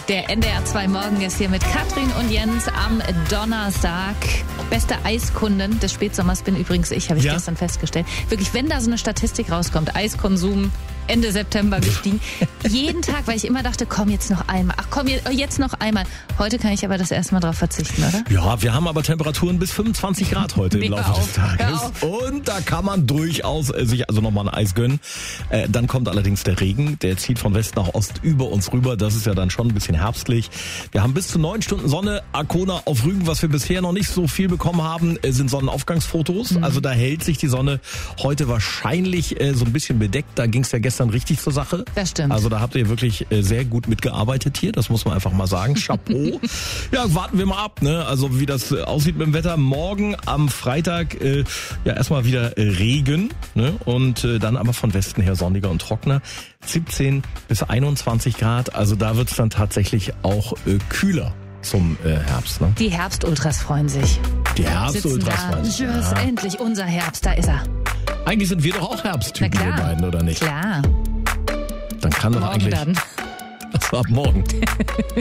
Der NDR 2 Morgen ist hier mit Katrin und Jens am Donnerstag. Beste Eiskunden des Spätsommers bin übrigens ich, habe ich gestern festgestellt. Wirklich, wenn da so eine Statistik rauskommt, Eiskonsum Ende September gestiegen. Jeden Tag, weil ich immer dachte, komm jetzt noch einmal. Ach komm, jetzt noch einmal. Heute kann ich aber das erste Mal drauf verzichten, oder? Ja, wir haben aber Temperaturen bis 25 Grad heute im Laufe des Tages. Und da kann man durchaus sich also nochmal ein Eis gönnen. Dann kommt allerdings der Regen. Der zieht von West nach Ost über uns rüber. Das ist ja dann schon ein bisschen herbstlich. Wir haben bis zu 9 Stunden Sonne. Arkona auf Rügen, was wir bisher noch nicht so viel bekommen haben, sind Sonnenaufgangsfotos. Also da hält sich die Sonne heute wahrscheinlich so ein bisschen bedeckt. Da ging es ja gestern richtig zur Sache. Das stimmt. Also da habt ihr wirklich sehr gut mitgearbeitet hier. Das muss man einfach mal sagen. Chapeau. Ja, warten wir mal ab, ne? Also wie das aussieht mit dem Wetter. Morgen am Freitag erstmal wieder Regen, ne? Und dann aber von Westen her sonniger und trockener. 17 bis 21 Grad. Also da wird's dann tatsächlich auch kühler zum Herbst, ne? Die Herbstultras freuen sich. Die Herbstultras freuen sich. Tschüss, endlich unser Herbst, da ist er. Eigentlich sind wir doch auch Herbsttypen, wir beiden, oder nicht? Klar. Dann kann doch Morgen eigentlich... dann. Das war ab morgen.